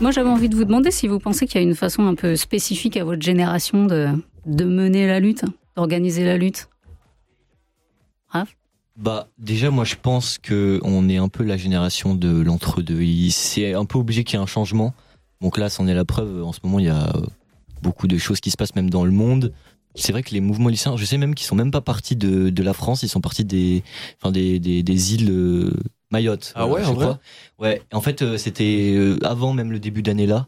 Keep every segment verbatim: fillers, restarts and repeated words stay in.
Moi, j'avais envie de vous demander si vous pensez qu'il y a une façon un peu spécifique à votre génération de, de mener la lutte, d'organiser la lutte. Raph ? Bah, déjà, moi, je pense qu'on est un peu la génération de l'entre-deux. Il- C'est un peu obligé qu'il y ait un changement. Donc là, c'en est la preuve. En ce moment, il y a beaucoup de choses qui se passent même dans le monde. C'est vrai que les mouvements lycéens, je sais même qu'ils sont même pas partis de, de la France, ils sont partis des, enfin des, des, des îles euh, Mayotte. Ah ouais, je en vrai crois. Ouais. En fait, euh, c'était euh, avant même le début d'année là.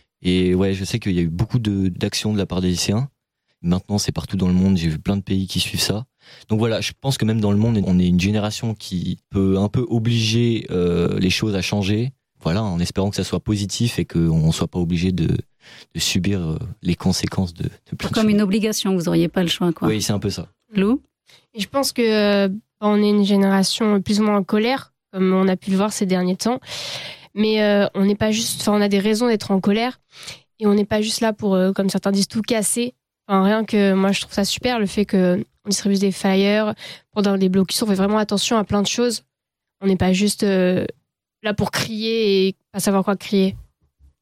Et ouais, je sais qu'il y a eu beaucoup de, d'actions de la part des lycéens. Maintenant, c'est partout dans le monde. J'ai vu plein de pays qui suivent ça. Donc voilà, je pense que même dans le monde, on est une génération qui peut un peu obliger euh, les choses à changer. Voilà, en espérant que ça soit positif et qu'on soit pas obligé de, de subir euh, les conséquences de, de plein de Comme choses. une obligation, vous n'auriez pas le choix, quoi. Oui, c'est un peu ça. Lou ? Et je pense que euh, on est une génération plus ou moins en colère, comme on a pu le voir ces derniers temps. Mais euh, on n'est pas juste, enfin, on a des raisons d'être en colère et on n'est pas juste là pour, euh, comme certains disent, tout casser. Enfin, rien que moi, je trouve ça super le fait que on distribue des flyers pendant les blocus. On fait vraiment attention à plein de choses. On n'est pas juste euh, là pour crier et pas savoir quoi crier. Swan ?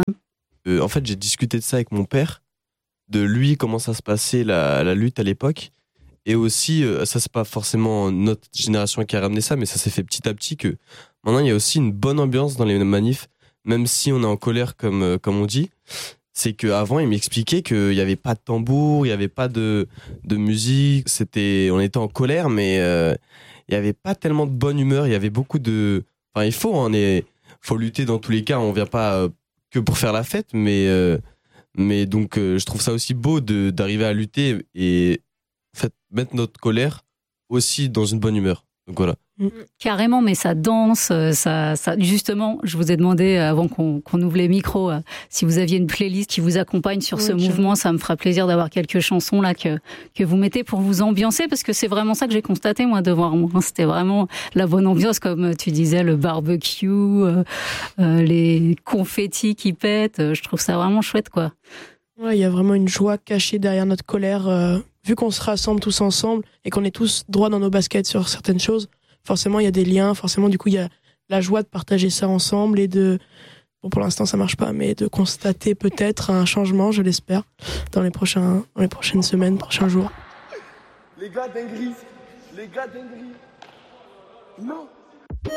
Euh, en fait, j'ai discuté de ça avec mon père, de lui, comment ça se passait la, la lutte à l'époque. Et aussi, euh, ça c'est pas forcément notre génération qui a ramené ça, mais ça s'est fait petit à petit que maintenant il y a aussi une bonne ambiance dans les manifs, même si on est en colère comme, euh, comme on dit. C'est qu'avant, il m'expliquait qu'il n'y avait pas de tambour, il n'y avait pas de, de musique. C'était, on était en colère, mais euh, il n'y avait pas tellement de bonne humeur. Il y avait beaucoup de... Enfin, il faut, hein, il faut lutter dans tous les cas. On ne vient pas euh, que pour faire la fête, mais, euh, mais donc euh, je trouve ça aussi beau de, d'arriver à lutter et en fait, mettre notre colère aussi dans une bonne humeur. Donc voilà. Carrément, mais ça danse, ça, ça. Justement, je vous ai demandé avant qu'on, qu'on ouvre les micros si vous aviez une playlist qui vous accompagne sur ce Oui, mouvement. Ça me fera plaisir d'avoir quelques chansons là que que vous mettez pour vous ambiancer, parce que c'est vraiment ça que j'ai constaté moi de voir moi. C'était vraiment la bonne ambiance, comme tu disais, le barbecue, euh, euh, les confettis qui pètent. Je trouve ça vraiment chouette, quoi. Ouais, il y a vraiment une joie cachée derrière notre colère. Euh, vu qu'on se rassemble tous ensemble et qu'on est tous droits dans nos baskets sur certaines choses, forcément, il y a des liens. Forcément, du coup, il y a la joie de partager ça ensemble et de... Bon, pour l'instant, ça marche pas, mais de constater peut-être un changement, je l'espère, dans les prochains, dans les prochaines semaines, prochains jours. Les gars, dinguerie. Les gars, dinguerie. Non.